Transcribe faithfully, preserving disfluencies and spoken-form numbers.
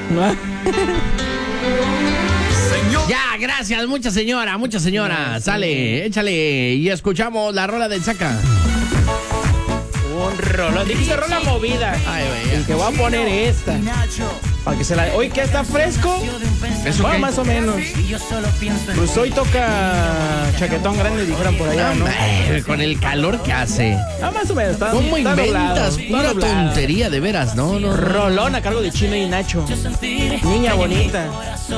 Ya, gracias, mucha señora, mucha señora. Sale, échale y escuchamos la rola del Saca. Un rolón, dice rola movida. Ay, güey. Y que voy a poner esta. Para que se la... Hoy que está fresco. ¿Eso bueno, qué? más o menos. Pues hoy toca chaquetón grande, dijeron por allá, ¿no? Hombre, con el calor que hace. Ah, más o menos. Está, ¿Cómo está inventas? doblado, está Pura doblado. tontería, de veras, no, no. Rolón a cargo de Chino y Nacho. Niña bonita.